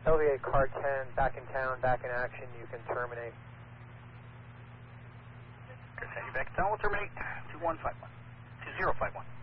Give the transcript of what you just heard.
LVA car 10, back in town, back in action, you can terminate. Sandy back in town, we'll terminate 2151. 2051.